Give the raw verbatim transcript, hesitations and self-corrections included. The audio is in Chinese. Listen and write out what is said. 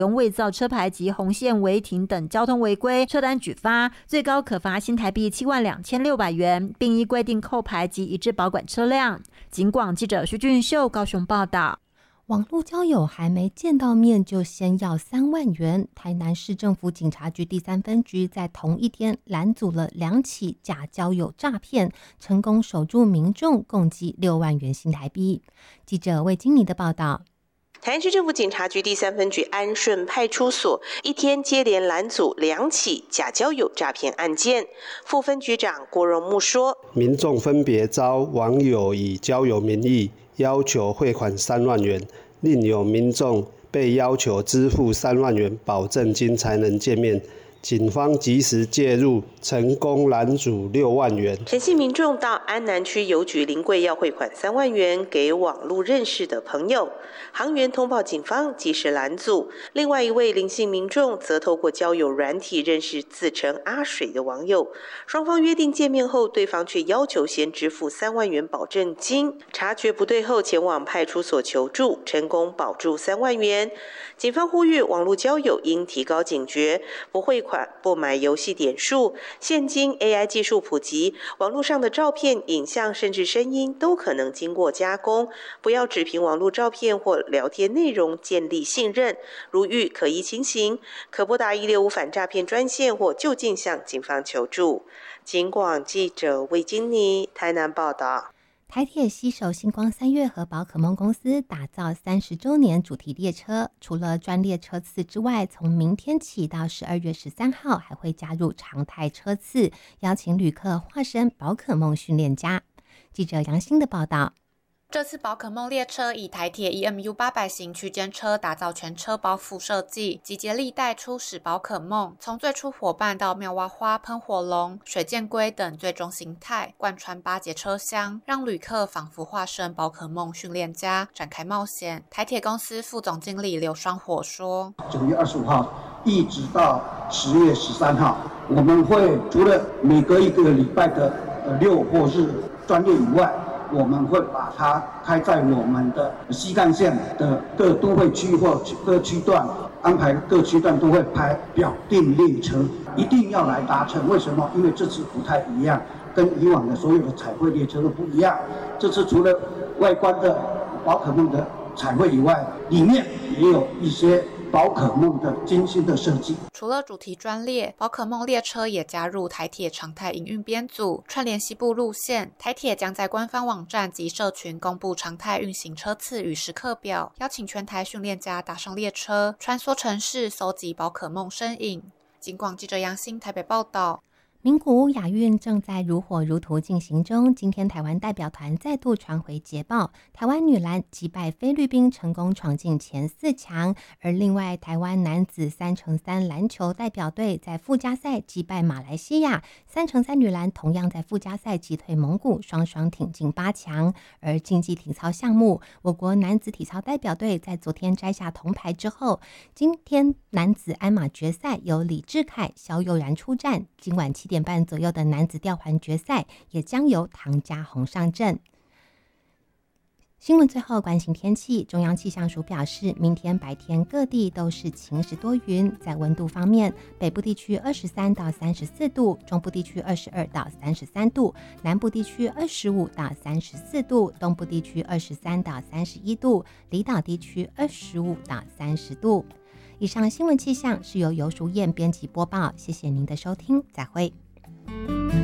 用伪造车牌及红线违停等交通违规，车单举发，最高可罚新台币七万两千六百元，并依规定扣牌及移至保管车辆。警广记者徐俊秀高雄报道。 网络交友还没见到面就先要三万元，台南市政府警察局第三分局在同一天拦阻了两起假交友诈骗，成功守住民众，共计六万元新台币。记者魏金妮的报道。 台南市政府警察局第三分局安顺派出所一天接连拦阻两起假交友诈骗案件。副分局长郭荣木说， 民众分别遭网友以交友名义要求汇款三万元，另有民众被要求支付三万元保证金才能见面。警方及时介入，成功拦阻六万元。 陈姓民众到安南区邮局临柜要汇款三万元给网络认识的朋友，行员通报警方，及时拦阻。另外一位林姓民众则透过交友软体认识自称阿水的网友，双方约定见面后，对方却要求先支付三万元保证金。察觉不对后，前往派出所求助，成功保住三万元。警方呼吁网络交友应提高警觉，不汇款、不买游戏点数。现今 A I 技术普及，网络上的照片、影像甚至声音都可能经过加工，不要只凭网络照片或聊天内容建立信任。如遇可疑情形，可拨打一六五反诈骗专线或就近向警方求助。警广记者魏金妮台南报道。 台铁携手星光三月和宝可梦公司打造三十周年主题列车，除了专列车次之外，从明天起到十二月十三号还会加入常态车次，邀请旅客化身宝可梦训练家。记者杨欣的报道。 这次宝可梦列车以台铁 E M U 八百 型区间车打造全车包覆设计，集结历代初始宝可梦，从最初伙伴到妙蛙花、喷火龙、水箭龟等最终形态，贯穿八节车厢，让旅客仿佛化身宝可梦训练家，展开冒险。台铁公司副总经理刘双火说： 九月二十五号一直到十月十三号，我们会除了每隔一个礼拜的六或日专列以外，我们会把它开在我们的西干线的各都会区或各区段，安排各区段都会排表定列车，一定要来搭乘。为什么？因为这次不太一样，跟以往的所有的彩绘列车都不一样。这次除了外观的宝可梦的彩绘以外，里面也有一些宝可梦的精心的设计。 除了主题专列，宝可梦列车也加入台铁常态营运编组，串联西部路线。台铁将在官方网站及社群公布常态运行车次与时刻表，邀请全台训练家搭上列车，穿梭城市，搜集宝可梦身影。警广记者杨欣台北报道。 名古屋亚运正在如火如荼进行中，今天台湾代表团再度传回捷报，台湾女篮击败菲律宾，成功闯进前四强。而另外，台湾男子三乘三篮球代表队在附加赛击败马来西亚，三乘三女篮同样在附加赛击退蒙古，双双挺进八强。而竞技体操项目，我国男子体操代表队在昨天摘下铜牌之后，今天男子鞍马决赛由李智凯、萧佑然出战，今晚七点半左右的男子吊环决赛也将由唐家宏上阵。新闻最后关心天气，中央气象署表示，明天白天各地都是晴时多云。在温度方面，北部地区二十三到三十四度，中部地区二十二到三十三度，南部地区二十五到三十四度，东部地区二十三到三十一度，离岛地区二十五到三十度。以上新闻气象是由游淑燕编辑播报，谢谢您的收听，再会。